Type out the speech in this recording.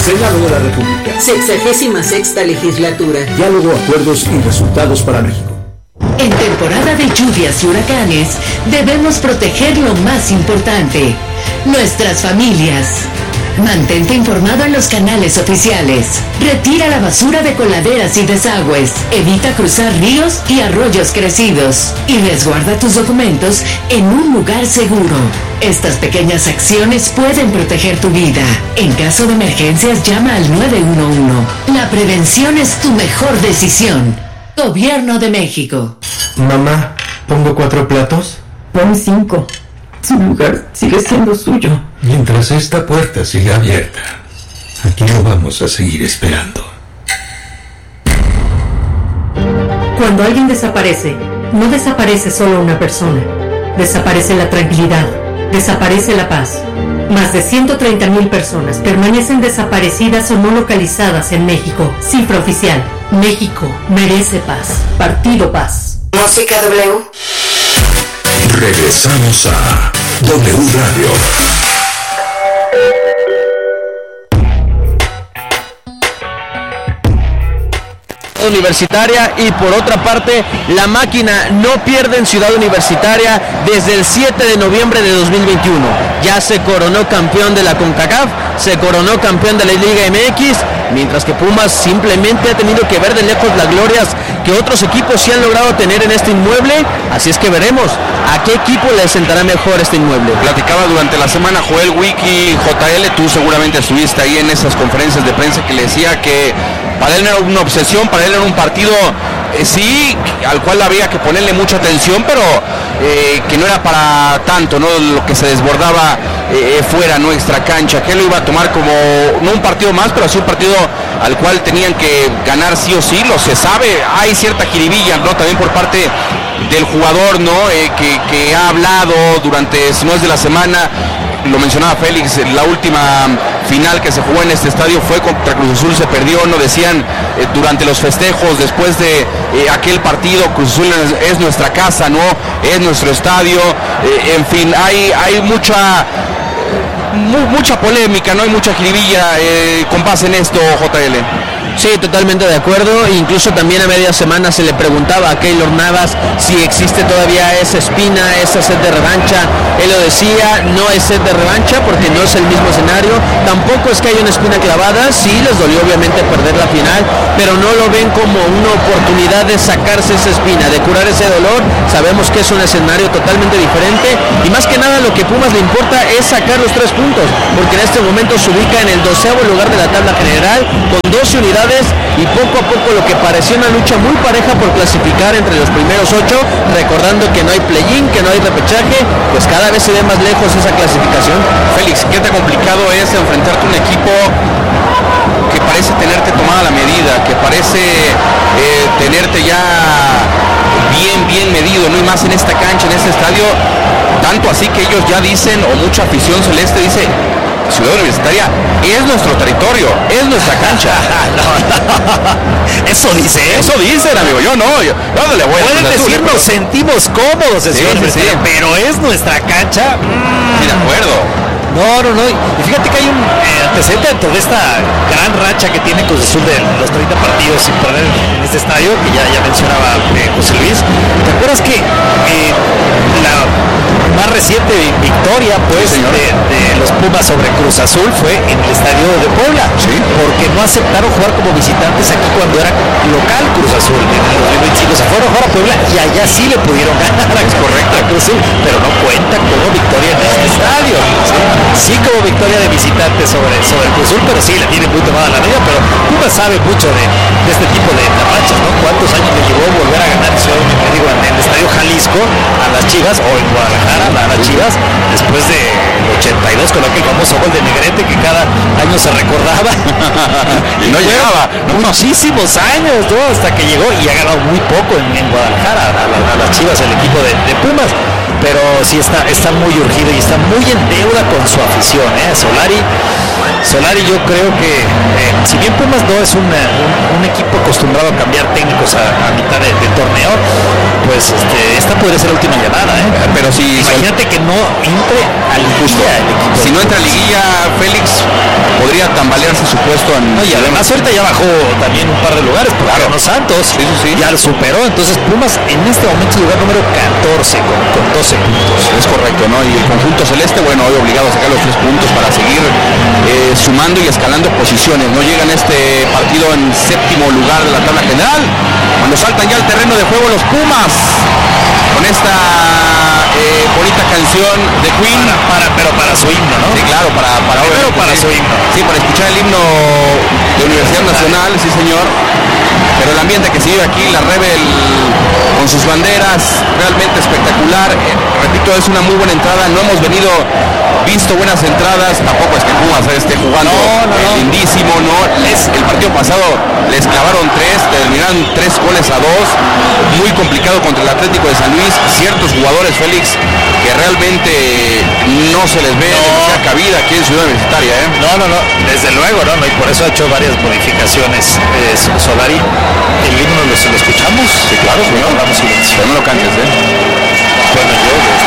Senado de la República. 66ª legislatura. Diálogo, acuerdos y resultados para México. En temporada de lluvias y huracanes, debemos proteger lo más importante, nuestras familias. Mantente informado en los canales oficiales. Retira la basura de coladeras y desagües. Evita cruzar ríos y arroyos crecidos. Y resguarda tus documentos en un lugar seguro. Estas pequeñas acciones pueden proteger tu vida. En caso de emergencias, llama al 911. La prevención es tu mejor decisión. Gobierno de México. Mamá, ¿pongo 4 platos? Pon 5. Su lugar sigue siendo suyo. Mientras esta puerta siga abierta, aquí lo vamos a seguir esperando. Cuando alguien desaparece, no desaparece solo una persona. Desaparece la tranquilidad, desaparece la paz. Más de 130,000 personas permanecen desaparecidas o no localizadas en México. Cifra oficial. México merece paz. Partido Paz. Música W. Regresamos a W Radio. Universitaria, y por otra parte la máquina no pierde en Ciudad Universitaria desde el 7 de noviembre de 2021. Ya se coronó campeón de la CONCACAF, se coronó campeón de la Liga MX, mientras que Pumas simplemente ha tenido que ver de lejos las glorias que otros equipos sí han logrado tener en este inmueble. Así es que veremos a qué equipo le sentará mejor este inmueble. Platicaba durante la semana Joel Wiki, JL, tú seguramente estuviste ahí en esas conferencias de prensa, que le decía que para él no era una obsesión, para él era un partido, sí, al cual había que ponerle mucha atención, pero que no era para tanto, ¿no? Lo que se desbordaba fuera, ¿no? Extra cancha, que él lo iba a tomar como, no un partido más, pero sí un partido al cual tenían que ganar sí o sí, lo se sabe, hay cierta jiribilla, ¿no? También por parte del jugador, ¿no? Que ha hablado durante, si no es de la semana, lo mencionaba Félix, la última final que se jugó en este estadio fue contra Cruz Azul, se perdió, no decían durante los festejos, después de aquel partido, Cruz Azul es nuestra casa, ¿no? Es nuestro estadio, en fin, hay mucha polémica, ¿no? Hay mucha jiribilla con base en esto, JL. Sí, totalmente de acuerdo. Incluso también a media semana se le preguntaba a Keylor Navas si existe todavía esa espina, esa sed de revancha. Él lo decía, no es sed de revancha porque no es el mismo escenario. Tampoco es que haya una espina clavada. Sí, les dolió obviamente perder la final, pero no lo ven como una oportunidad de sacarse esa espina, de curar ese dolor. Sabemos que es un escenario totalmente diferente y más que nada lo que Pumas le importa es sacar los 3 puntos, porque en este momento se ubica en el 12º lugar de la tabla general con 12 unidades y poco a poco lo que pareció una lucha muy pareja por clasificar entre los primeros 8, recordando que no hay play-in, que no hay repechaje, pues cada vez se ve más lejos esa clasificación. Félix, ¿qué tan complicado es enfrentarte a un equipo que parece tenerte tomada la medida, que parece tenerte ya bien medido, ¿no? Y más en esta cancha, en este estadio, tanto así que ellos ya dicen, o mucha afición celeste dice, Ciudad Universitaria es nuestro territorio, es nuestra cancha. Eso dicen, amigo, yo no le voy a pueden decir, nos sentimos cómodos en Ciudad Universitaria, pero es nuestra cancha. Sí, de acuerdo. No. Y fíjate que hay un antecedente dentro de esta gran racha que tiene Cruz Azul de los 30 partidos sin perder en este estadio, que ya mencionaba José Luis. ¿Te acuerdas que la más reciente victoria de los Pumas sobre Cruz Azul fue en el estadio de Puebla? Sí. Porque no aceptaron jugar como visitantes aquí cuando era local Cruz Azul en el 2025. Se fueron a jugar a Puebla y allá sí le pudieron ganar a Cruz Azul, pero no cuenta como victoria en este estadio. Sí, como victoria de visitante sobre Cruz Azul, pero sí, la tiene muy tomada la medida, pero Pumas sabe mucho de este tipo de rachas, ¿no? ¿Cuántos años le llevó volver a ganar en el Estadio Jalisco a las Chivas, o en Guadalajara a las Chivas, después del 82 con aquel famoso gol de Negrete que cada año se recordaba? Y no llegaba. Muchísimos años, ¿no? Hasta que llegó y ha ganado muy poco en Guadalajara a las Chivas, el equipo de Pumas. Pero sí está muy urgido y está muy en deuda con su afición, ¿eh? Solari yo creo que si bien Pumas no es un equipo acostumbrado a cambiar técnicos a mitad de torneo, pues esta podría ser la última llamada, ¿eh? Pero si imagínate que no entre a liguilla el equipo. Si no entra a liguilla, Félix podría tambalearse su puesto y además ahorita ya bajó también un par de lugares, porque claro, Santos ya lo superó. Entonces Pumas en este momento es el lugar número 14 con 12 puntos. Es correcto, ¿no? Y el conjunto celeste, bueno, hoy obligado a sacar los 3 puntos para seguir sumando y escalando posiciones. No llegan este partido en 7º lugar de la tabla general, cuando saltan ya al terreno de juego los Pumas con esta bonita canción de Queen, pero para su himno, ¿no? Sí, claro, para su himno. Sí, para escuchar el himno de Universidad Nacional, sí señor. Pero el ambiente que se vive aquí, la Rebel con sus banderas, realmente espectacular. Repito, es una muy buena entrada. No hemos visto buenas entradas. Tampoco es que Pumas esté jugando lindísimo, ¿no? El partido pasado les clavaron 3, terminaron 3 goles a 2. Muy complicado contra el Atlético de San Luis. Ciertos jugadores, Félix, que realmente no se les ve demasiada cabida aquí en Ciudad Universitaria, ¿eh? No, desde luego, ¿no? Y por eso ha hecho varias modificaciones Solari. El himno lo escuchamos. Sí, claro, señor. Vamos silencio. Pero no lo cantes, ¿eh? Bueno, yo